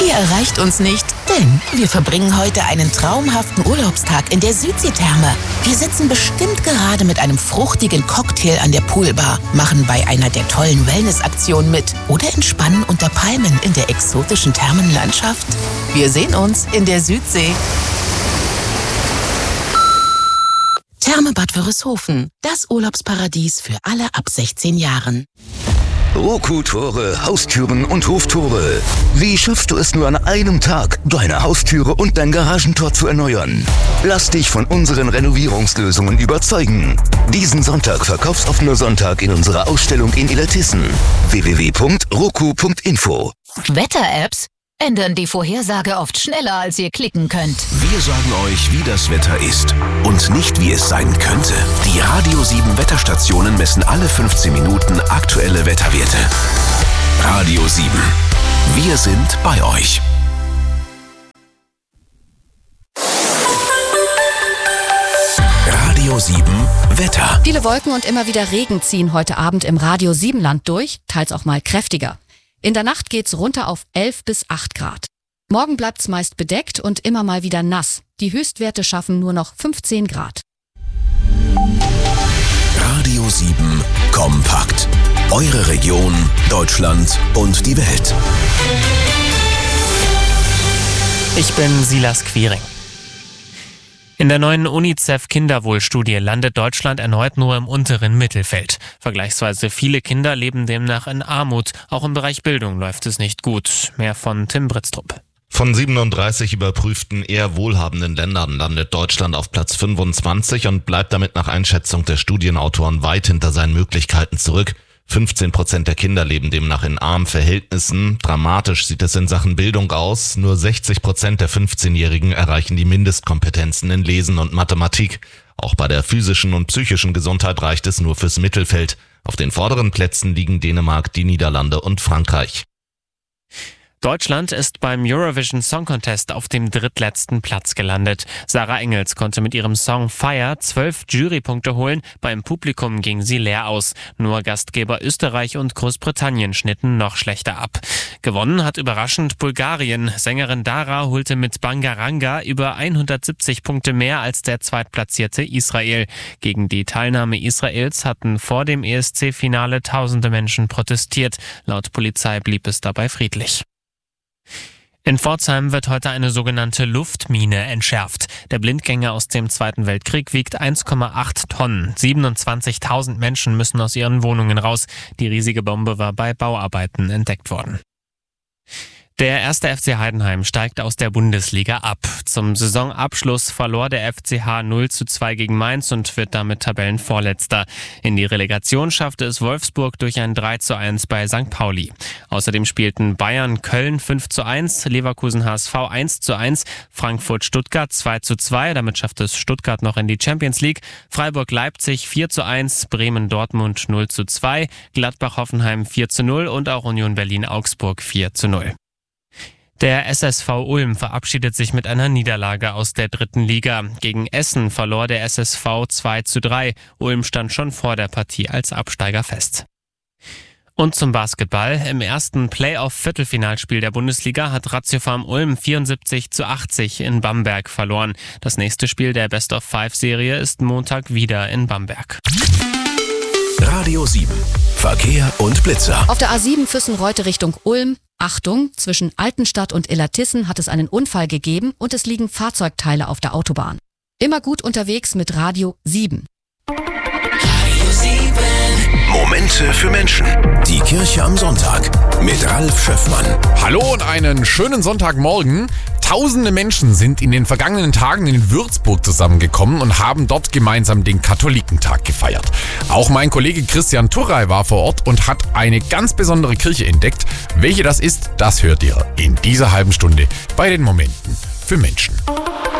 Ihr erreicht uns nicht, denn wir verbringen heute einen traumhaften Urlaubstag in der Südseetherme. Wir sitzen bestimmt gerade mit einem fruchtigen Cocktail an der Poolbar, machen bei einer der tollen Wellnessaktionen mit oder entspannen unter Palmen in der exotischen Thermenlandschaft. Wir sehen uns in der Südsee. Therme Bad Wörishofen, das Urlaubsparadies für alle ab 16 Jahren. Roku-Tore, Haustüren und Hoftore. Wie schaffst du es nur an einem Tag, deine Haustüre und dein Garagentor zu erneuern? Lass dich von unseren Renovierungslösungen überzeugen. Diesen Sonntag verkaufsoffener Sonntag in unserer Ausstellung in Illertissen. www.roku.info. Wetter-Apps ändern die Vorhersage oft schneller, als ihr klicken könnt. Wir sagen euch, wie das Wetter ist und nicht, wie es sein könnte. Die Radio 7 Wetterstationen messen alle 15 Minuten aktuelle Wetterwerte. Radio 7. Wir sind bei euch. Radio 7 Wetter. Viele Wolken und immer wieder Regen ziehen heute Abend im Radio 7 Land durch, teils auch mal kräftiger. In der Nacht geht's runter auf 11 bis 8 Grad. Morgen bleibt's meist bedeckt und immer mal wieder nass. Die Höchstwerte schaffen nur noch 15 Grad. Radio 7 kompakt. Eure Region, Deutschland und die Welt. Ich bin Silas Quiring. In der neuen UNICEF-Kinderwohlstudie landet Deutschland erneut nur im unteren Mittelfeld. Vergleichsweise viele Kinder leben demnach in Armut. Auch im Bereich Bildung läuft es nicht gut. Mehr von Tim Britztrup. Von 37 überprüften eher wohlhabenden Ländern landet Deutschland auf Platz 25 und bleibt damit nach Einschätzung der Studienautoren weit hinter seinen Möglichkeiten zurück. 15% der Kinder leben demnach in armen Verhältnissen. Dramatisch sieht es in Sachen Bildung aus. Nur 60% der 15-Jährigen erreichen die Mindestkompetenzen in Lesen und Mathematik. Auch bei der physischen und psychischen Gesundheit reicht es nur fürs Mittelfeld. Auf den vorderen Plätzen liegen Dänemark, die Niederlande und Frankreich. Deutschland ist beim Eurovision Song Contest auf dem drittletzten Platz gelandet. Sarah Engels konnte mit ihrem Song Fire 12 Jurypunkte holen. Beim Publikum ging sie leer aus. Nur Gastgeber Österreich und Großbritannien schnitten noch schlechter ab. Gewonnen hat überraschend Bulgarien. Sängerin Dara holte mit Bangaranga über 170 Punkte mehr als der zweitplatzierte Israel. Gegen die Teilnahme Israels hatten vor dem ESC-Finale tausende Menschen protestiert. Laut Polizei blieb es dabei friedlich. In Pforzheim wird heute eine sogenannte Luftmine entschärft. Der Blindgänger aus dem Zweiten Weltkrieg wiegt 1,8 Tonnen. 27.000 Menschen müssen aus ihren Wohnungen raus. Die riesige Bombe war bei Bauarbeiten entdeckt worden. Der 1. FC Heidenheim steigt aus der Bundesliga ab. Zum Saisonabschluss verlor der FCH 0:2 gegen Mainz und wird damit Tabellenvorletzter. In die Relegation schaffte es Wolfsburg durch ein 3:1 bei St. Pauli. Außerdem spielten Bayern Köln 5:1, Leverkusen HSV 1:1, Frankfurt Stuttgart 2:2, damit schafft es Stuttgart noch in die Champions League, Freiburg Leipzig 4:1, Bremen Dortmund 0:2, Gladbach Hoffenheim 4:0 und auch Union Berlin Augsburg 4:0. Der SSV Ulm verabschiedet sich mit einer Niederlage aus der 3. Liga. Gegen Essen verlor der SSV 2:3. Ulm stand schon vor der Partie als Absteiger fest. Und zum Basketball. Im ersten Playoff-Viertelfinalspiel der Bundesliga hat Ratiofarm Ulm 74:80 in Bamberg verloren. Das nächste Spiel der Best-of-5-Serie ist Montag wieder in Bamberg. Radio 7. Verkehr und Blitzer. Auf der A7 Füssen-Reute Richtung Ulm. Achtung, zwischen Altenstadt und Illertissen hat es einen Unfall gegeben und es liegen Fahrzeugteile auf der Autobahn. Immer gut unterwegs mit Radio 7. Radio 7. Momente für Menschen. Die Kirche am Sonntag mit Ralf Schöffmann. Hallo und einen schönen Sonntagmorgen. Tausende Menschen sind in den vergangenen Tagen in Würzburg zusammengekommen und haben dort gemeinsam den Katholikentag gefeiert. Auch mein Kollege Christian Turrey war vor Ort und hat eine ganz besondere Kirche entdeckt. Welche das ist, das hört ihr in dieser halben Stunde bei den Momenten für Menschen.